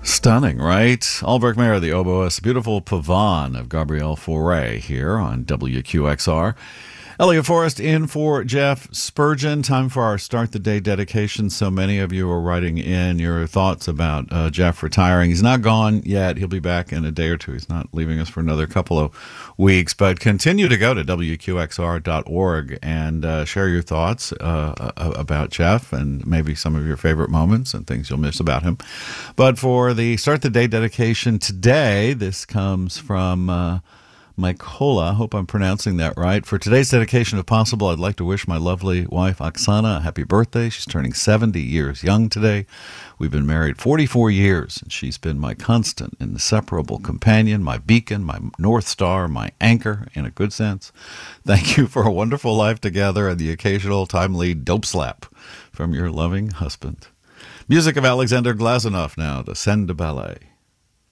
Stunning, right? Albrecht Meyer, the oboist, beautiful Pavane of Gabrielle Fauré here on WQXR. Elliot Forrest in for Jeff Spurgeon. Time for our Start the Day dedication. So many of you are writing in your thoughts about Jeff retiring. He's not gone yet. He'll be back in a day or two. He's not leaving us for another couple of weeks. But continue to go to WQXR.org and share your thoughts about Jeff and maybe some of your favorite moments and things you'll miss about him. But for the Start the Day dedication today, this comes from Mykola, hope I'm pronouncing that right. For today's dedication, if possible, I'd like to wish my lovely wife, Oksana, a happy birthday. She's turning 70 years young today. We've been married 44 years, and she's been my constant, inseparable companion, my beacon, my North Star, my anchor, in a good sense. Thank you for a wonderful life together and the occasional timely dope slap from your loving husband. Music of Alexander Glazunov now, to Send to Ballet.